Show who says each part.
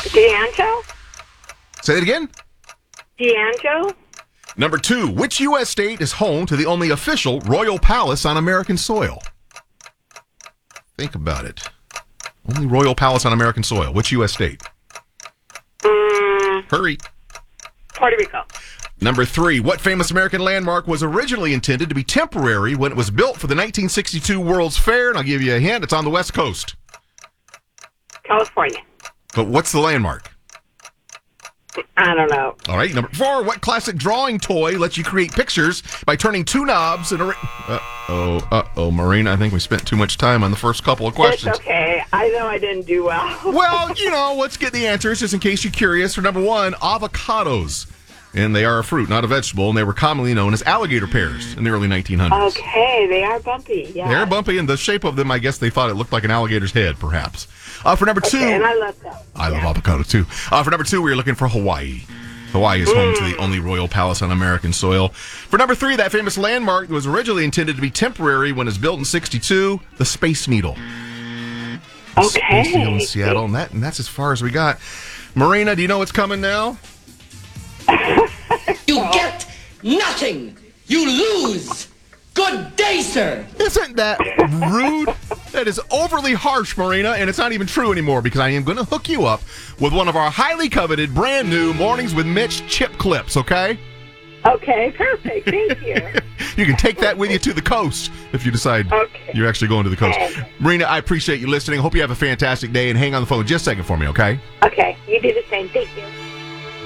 Speaker 1: D'Anjo?
Speaker 2: Say it again.
Speaker 1: D'Anjo?
Speaker 2: Number 2, which U.S. state is home to the only official royal palace on American soil? Think about it. Only royal palace on American soil. Which U.S. state? Hurry.
Speaker 1: Puerto Rico.
Speaker 2: Number 3, what famous American landmark was originally intended to be temporary when it was built for the 1962 World's Fair? And I'll give you a hint. It's on the West Coast.
Speaker 1: California.
Speaker 2: But what's the landmark?
Speaker 1: I don't know.
Speaker 2: All right. Number 4, what classic drawing toy lets you create pictures by turning 2 knobs and Marina, I think we spent too much time on the first couple of questions.
Speaker 1: It's okay. I know I didn't do well.
Speaker 2: Well, let's get the answers just in case you're curious. For number 1, avocados. And they are a fruit, not a vegetable, and they were commonly known as alligator pears in the early 1900s.
Speaker 1: Okay, they are bumpy, yeah.
Speaker 2: They're bumpy, and the shape of them, I guess they thought it looked like an alligator's head, perhaps. For number 2...
Speaker 1: and I love that.
Speaker 2: I love avocado, too. For number 2, we were looking for Hawaii. Hawaii is home to the only royal palace on American soil. For number 3, that famous landmark was originally intended to be temporary when it was built in 1962, the Space Needle.
Speaker 1: Okay.
Speaker 2: Space Needle in Seattle, and that's as far as we got. Marina, do you know what's coming now?
Speaker 3: You get nothing. You lose. Good day, sir.
Speaker 2: Isn't that rude? That is overly harsh, Marina, and it's not even true anymore because I am going to hook you up with one of our highly coveted, brand new Mornings with Mitch chip clips, okay?
Speaker 1: Okay, perfect. Thank you.
Speaker 2: You can take that with you to the coast if you decide you're actually going to the coast.
Speaker 1: Okay.
Speaker 2: Marina, I appreciate you listening. Hope you have a fantastic day, and hang on the phone just a second for me, okay?
Speaker 1: Okay, you do the same. Thank you.